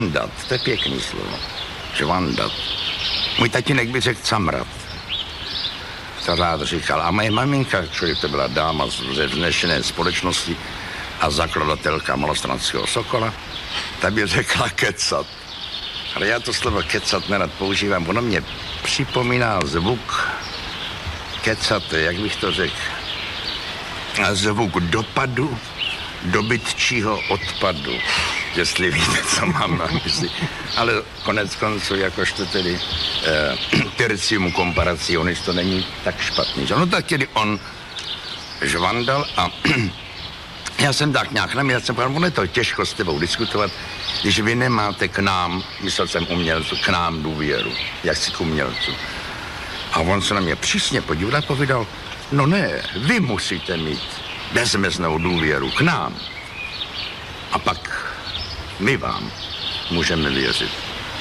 Žvandat, to je pěkný slovo. Žvandat. Můj tatínek by řekl camrat. To rád říkal. A moje maminka, člověk to byla dáma ze vznešené společnosti a zakladatelka Malostranského Sokola, ta by řekla kecat. Ale já to slovo kecat nerad používám, ono mě připomíná zvuk kecat, jak bych to řekl, zvuk dopadu dobytčího odpadu, jestli víte, co mám na mysli. Ale konec konců, jakožto tedy tercium comparationis, to není tak špatný. No tak tedy on žvandal a já jsem tak nějak na mě, já jsem povedal, ono je to těžko s tebou diskutovat, když vy nemáte k nám, myslel jsem umělců, k nám důvěru, jak si k umělců. A on se na mě přísně podíval a povídal, no ne, vy musíte mít bezmeznou důvěru k nám. A pak my vám můžeme věřit.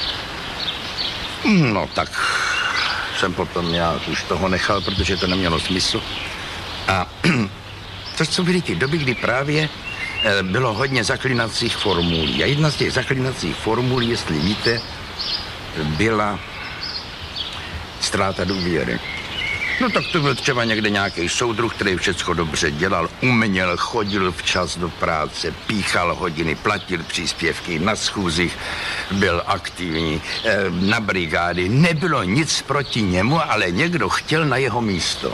No tak jsem potom nějak už toho nechal, protože to nemělo smysl. A to jsou byly ty doby, kdy právě bylo hodně zaklinacích formulí. A jedna z těch zaklinacích formulí, jestli víte, byla ztráta důvěry. No tak to byl třeba někde nějaký soudruh, který všechno dobře dělal, uměl, chodil včas do práce, píchal hodiny, platil příspěvky, na schůzích byl aktivní, na brigády. Nebylo nic proti němu, ale někdo chtěl na jeho místo.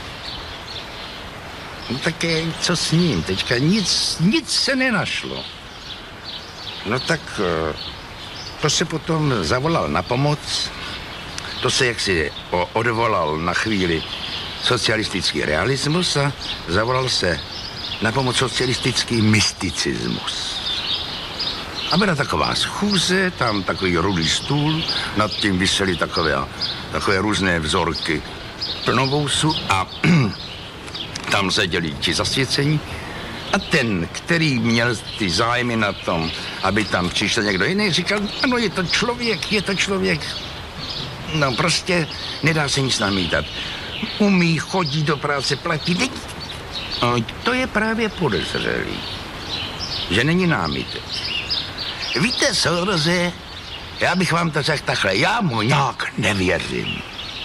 No tak co s ním? Teďka nic se nenašlo. No tak to se potom zavolal na pomoc, to se jaksi odvolal na chvíli socialistický realismus a zavolal se na pomoc socialistický mysticismus. A byla taková schůze, tam takový rudý stůl, nad tím visely takové různé vzorky plnovousu a tam seděli ti zasvěcení a ten, který měl ty zájmy na tom, aby tam přišel někdo jiný, říkal, ano, je to člověk, no prostě nedá se nic namítat. Umí, chodí do práce, platí. No, to je právě podezřelý, že není námitek. Víte, soudruze, já bych vám to řekl takhle, já mu nějak nevěřím.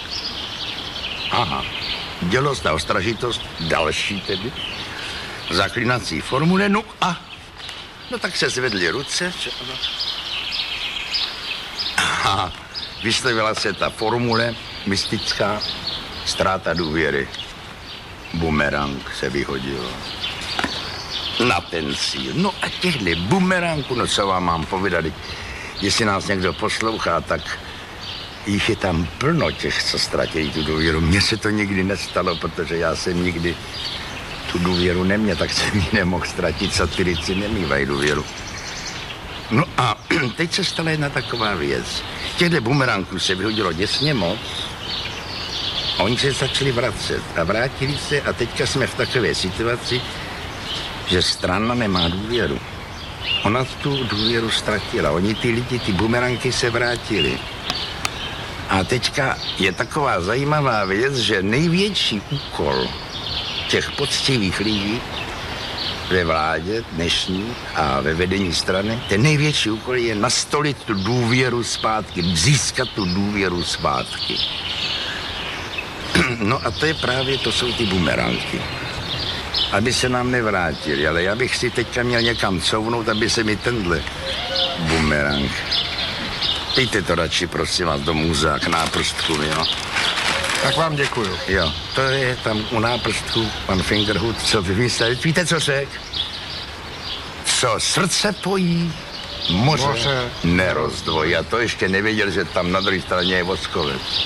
Aha, dělost a ostražitost, další tedy, zaklinací formule, no tak se zvedly ruce, a vyslovila se ta formule mystická, ztráta důvěry. Bumerang se vyhodil na ten cíl. No a těchhle bumerangů, no co vám mám povědat, jestli nás někdo poslouchá, tak jich je tam plno těch, co ztratili tu důvěru. Mně se to nikdy nestalo, protože já jsem nikdy tu důvěru neměl, tak jsem ji nemohl ztratit. Satirici nemývají důvěru. No a teď se stala jedna taková věc. Těchto bumerangů se vyhodilo děsně moc. Oni se začali vracet a vrátili se a teďka jsme v takové situaci, že strana nemá důvěru. Ona tu důvěru ztratila. Oni ty lidi, ty bumeranky se vrátili. A teďka je taková zajímavá věc, že největší úkol těch poctivých lidí ve vládě dnešní a ve vedení strany, ten největší úkol je nastolit tu důvěru zpátky, získat tu důvěru zpátky. No a to jsou ty bumeránky. Aby se nám nevrátili, ale já bych si teďka měl někam couvnout, aby se mi tenhle bumerang. Dejte to radši, prosím vás, do muzea k náprstku, jo. Tak vám děkuju. Jo, to je tam u náprstku pan Fingerhut, co vymyslel. Víte, co řekl? Co srdce pojí, moře nerozdvojí. A to ještě nevěděl, že tam na druhé straně je voskovec.